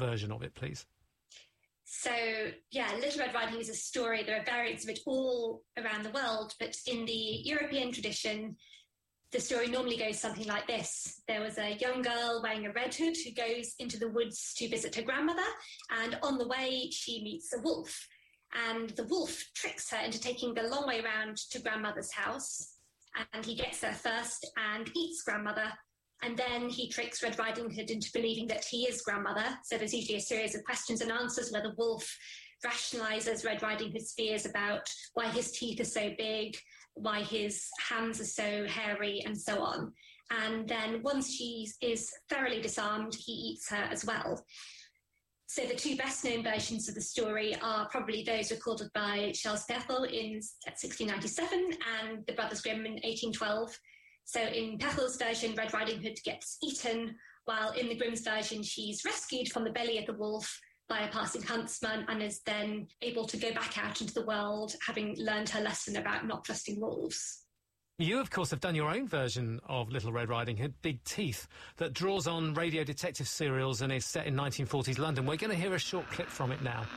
version of it, please. So, yeah, Little Red Riding Hood is a story. There are variants of it all around the world, but in the European tradition, the story normally goes something like this. There was a young girl wearing a red hood who goes into the woods to visit her grandmother, and on the way she meets a wolf. And the wolf tricks her into taking the long way round to grandmother's house, and he gets there first and eats grandmother. And then he tricks Red Riding Hood into believing that he is grandmother. So there's usually a series of questions and answers where the wolf rationalises Red Riding Hood's fears about why his teeth are so big, why his hands are so hairy, and so on. And then once she is thoroughly disarmed, he eats her as well. So the two best-known versions of the story are probably those recorded by Charles Perrault in 1697 and the Brothers Grimm in 1812. So in Perrault's version, Red Riding Hood gets eaten, while in the Grimm's version, she's rescued from the belly of the wolf by a passing huntsman and is then able to go back out into the world, having learned her lesson about not trusting wolves. You, of course, have done your own version of Little Red Riding Hood, Big Teeth, that draws on radio detective serials and is set in 1940s London. We're going to hear a short clip from it now.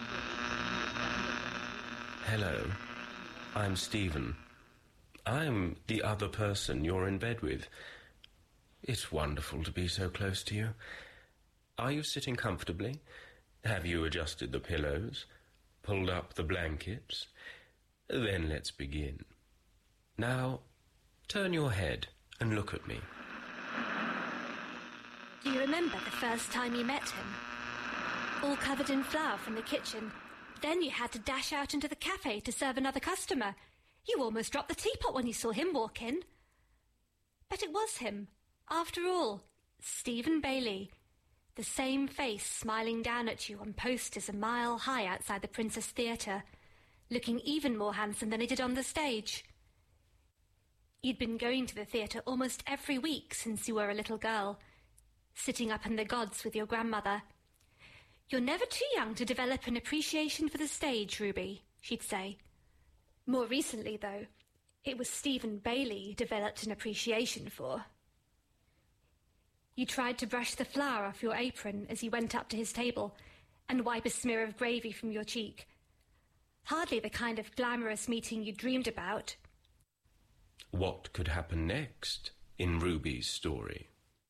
Hello, I'm Stephen. I'm the other person you're in bed with. It's wonderful to be so close to you. Are you sitting comfortably? Have you adjusted the pillows? Pulled up the blankets? Then let's begin. Now, turn your head and look at me. Do you remember the first time you met him? All covered in flour from the kitchen. Then you had to dash out into the cafe to serve another customer. You almost dropped the teapot when you saw him walk in. But it was him, after all, Stephen Bailey. The same face smiling down at you on posters a mile high outside the Princess Theatre, looking even more handsome than he did on the stage. You'd been going to the theatre almost every week since you were a little girl, sitting up in the gods with your grandmother. You're never too young to develop an appreciation for the stage, Ruby, she'd say. More recently, though, it was Stephen Bailey you developed an appreciation for. You tried to brush the flour off your apron as you went up to his table and wipe a smear of gravy from your cheek. Hardly the kind of glamorous meeting you dreamed about. What could happen next in Ruby's story?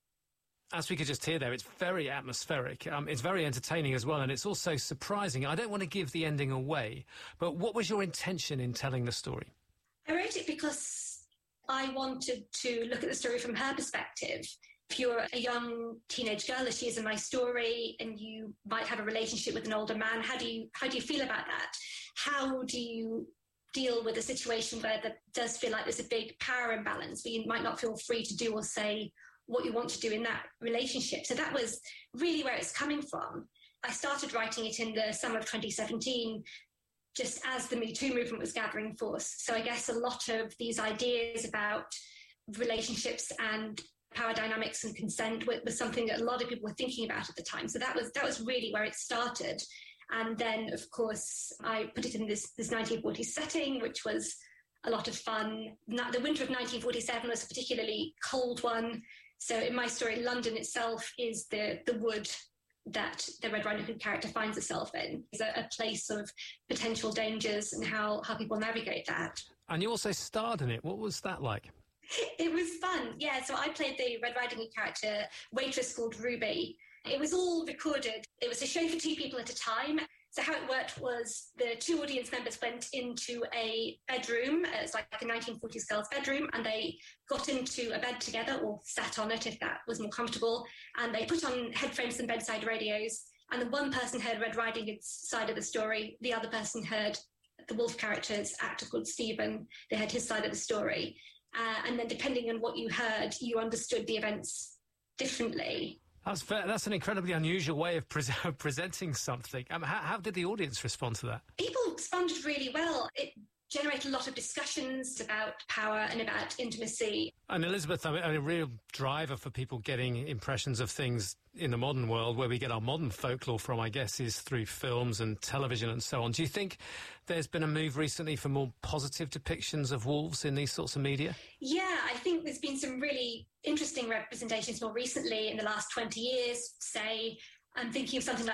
As we could just hear there, it's very atmospheric. It's very entertaining as well, and it's also surprising. I don't want to give the ending away, but what was your intention in telling the story? I wrote it because I wanted to look at the story from her perspective. If you're a young teenage girl, as she is in my story, and you might have a relationship with an older man, how do you feel about that? How do you deal with a situation where there does feel like there's a big power imbalance, where you might not feel free to do or say what you want to do in that relationship? So that was really where it's coming from. I started writing it in the summer of 2017, just as the Me Too movement was gathering force. So I guess a lot of these ideas about relationships and power dynamics and consent was something that a lot of people were thinking about at the time. So that was really where it started. And then, of course, I put it in this 1940s setting, which was a lot of fun. The winter of 1947 was a particularly cold one. So in my story, London itself is the wood that the Red Riding Hood character finds herself in. It's a place of potential dangers and how people navigate that. And you also starred in it. What was that like? It was fun, yeah. So I played the Red Riding Hood character, waitress called Ruby. It was all recorded. It was a show for two people at a time. So how it worked was the two audience members went into a bedroom. It's like a 1940s girl's bedroom, and they got into a bed together or sat on it if that was more comfortable. And they put on headphones and bedside radios. And then one person heard Red Riding Hood's side of the story. The other person heard the wolf character's actor called Stephen. They had his side of the story. And then depending on what you heard, you understood the events differently. That's fair. That's an incredibly unusual way of presenting something. How did the audience respond to that? People responded really well. It generated a lot of discussions about power and about intimacy. And Elizabeth, a real driver for people getting impressions of things in the modern world, where we get our modern folklore from, I guess, is through films and television and so on. Do you think there's been a move recently for more positive depictions of wolves in these sorts of media? Yeah, I think there's been some really interesting representations more recently in the last 20 years, say. I'm thinking of something like